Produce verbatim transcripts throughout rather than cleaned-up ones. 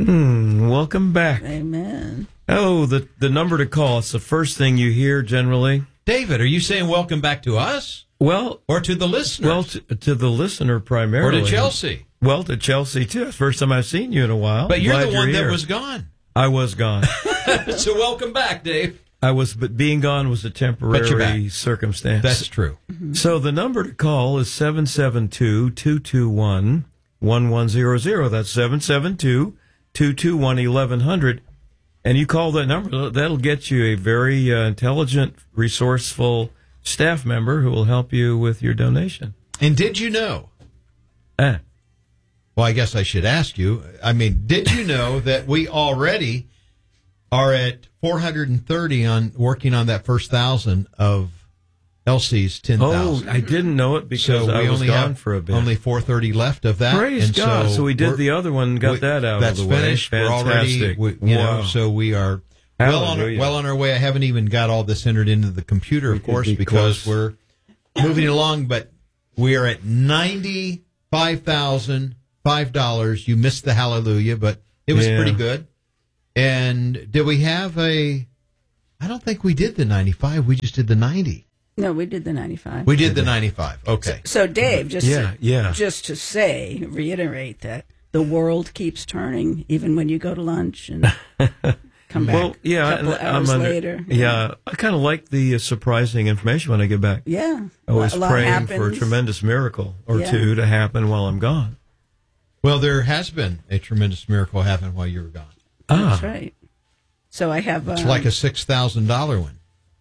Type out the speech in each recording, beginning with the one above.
Hmm, welcome back. Amen. Oh, the, the number to call. It's the first thing you hear generally. David, are you saying welcome back to us? Well, or to the listeners? Well, to, to the listener primarily. Or to Chelsea? Well, to Chelsea, too. First time I've seen you in a while. But you're Glad the one you're that here. was gone. I was gone. So welcome back, Dave. I was, but being gone was a temporary circumstance. That's true. Mm-hmm. So the number to call is seven seven two, two two one, one one zero zero. That's seven seven two, two two one, eleven hundred. And you call that number, that'll get you a very uh, intelligent, resourceful staff member who will help you with your donation. And did you know? Eh. Well, I guess I should ask you. I mean, did you know that we already are at four hundred thirty on working on that first thousand of Elsie's ten thousand? Oh, I didn't know it because so I we was only gone have for a bit. Only four thirty left of that. Praise and God! So, So, we did the other one, and got we, that out that's of the way. finished. Fantastic! We're already, we, you wow. know, so we are well on, well on our way. I haven't even got all this entered into the computer, We of course, be because close. we're moving along. But we are at ninety-five thousand five dollars. You missed the hallelujah, but it was Yeah. pretty good. And did we have a? I don't think we did the ninety-five. We just did the ninety. No, we did the ninety-five. We did the ninety-five. Okay. So, Dave, just Yeah, to, yeah. just to say, reiterate that the world keeps turning, even when you go to lunch and come back. Well, yeah, a couple and hours I'm under, later. Yeah, I kind of like the uh, surprising information when I get back. Yeah, Always a lot praying happens. for a tremendous miracle or Yeah. two to happen while I'm gone. Well, there has been a tremendous miracle happen while you were gone. That's Ah. right. So I have. Um, It's like a six thousand dollar one,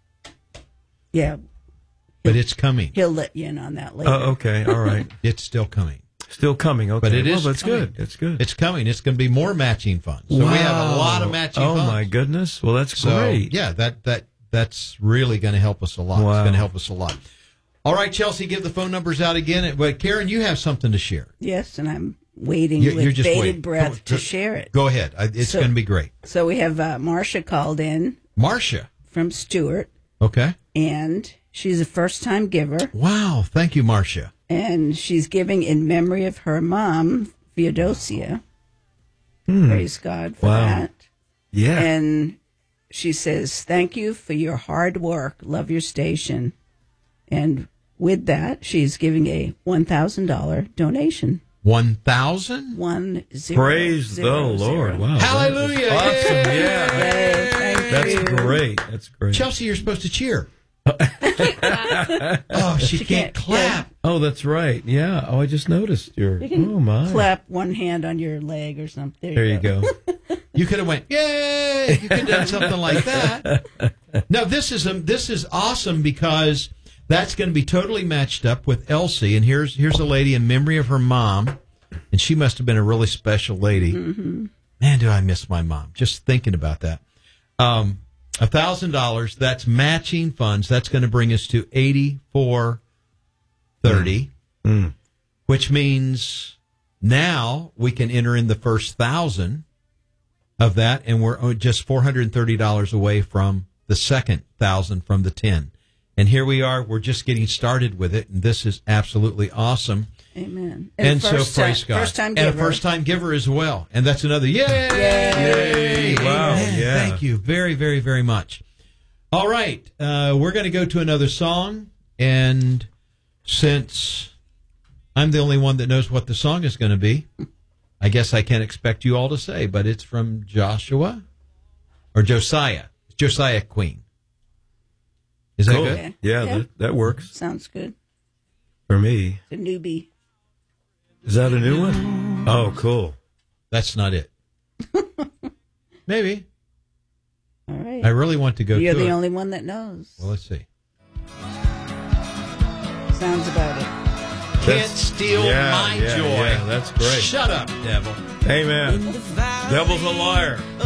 yeah. but it's coming. He'll let you in on that later. Oh, okay, all right. It's still coming. Still coming, okay. But it well, is that's coming. good. That's good. It's coming. It's going to be more matching funds. So we have a lot of matching oh, funds. my goodness. Well, that's So, great. yeah, that, that that's really going to help us a lot. Wow. It's going to help us a lot. All right, Chelsea, give the phone numbers out again. But Karen, you have something to share. Yes, and I'm waiting You're- with you're just bated waiting. breath Come on, to go- share it. Go ahead. I- It's So- going to be great. So we have uh, Marcia called in Marcia. from Stewart, Okay. and she's a first-time giver, Wow. Thank you, Marcia. and she's giving in memory of her mom, Theodosia. Hmm. Praise God for Wow. that. Yeah. And she says, thank you for your hard work. Love your station. And with that, she's giving a one thousand dollars donation. one thousand? One zero. Praise zero, the zero. Lord. Wow. Hallelujah. That is awesome. Yay. Yeah. Yay, thank That's you. great. That's great. Chelsea, you're supposed to cheer. Oh, she, She can't, can't- clap. Oh, that's right. Yeah. Oh, I just noticed your. You can Oh, my. clap one hand on your leg or something. There you go. You could have went, yay! You could have done something like that. No, this is a, this is awesome because that's going to be totally matched up with Elsie. And here's here's a lady in memory of her mom, and she must have been a really special lady. Mm-hmm. Man, do I miss my mom? Just thinking about that. Um, a thousand dollars. That's matching funds. That's going to bring us to eighty four thirty, Mm. which means now we can enter in the first thousand of that, and we're just four hundred thirty dollars away from the second thousand from the ten. And here we are. We're just getting started with it, and this is absolutely awesome. Amen. And, so first praise time, God. First time and giver. a first-time giver as well. And that's another yay! Yay! Wow, Amen. yeah. Thank you very, very, very much. All right. Uh, we're going to go to another song. And since I'm the only one that knows what the song is going to be, I guess I can't expect you all to say, but it's from Joshua or Josiah. It's Josiah Queen. Is that Cool. good? Okay. Yeah, Yeah. That, that works Sounds good. for me. The newbie. Is that a new one? Oh, cool. That's not it. Maybe. All right. I really want to go You're to the it. only one that knows. Well, let's see. Sounds about it. Can't That's- steal yeah, my yeah, joy. yeah, that's great. Shut up, devil. Amen. Devil's a liar.